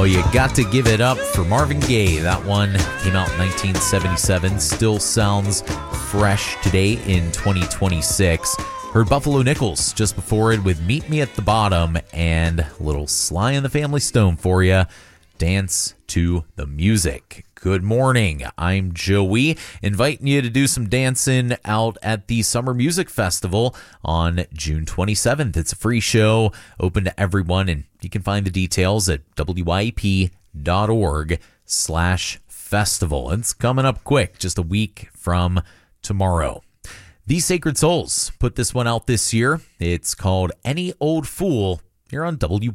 Oh, you got to give it up for Marvin Gaye. That one came out in 1977. Still sounds fresh today in 2026. Heard Buffalo Nichols just before it with Meet Me at the Bottom, and a little Sly and the Family Stone for you. Dance to the music. Good morning. I'm Joey, inviting you to do some dancing out at the Summer Music Festival on June 27th. It's a free show, open to everyone, and you can find the details at wyep.org/festival. It's coming up quick, just a week from tomorrow. The Sacred Souls put this one out this year. It's called Any Old Fool here on WYEP.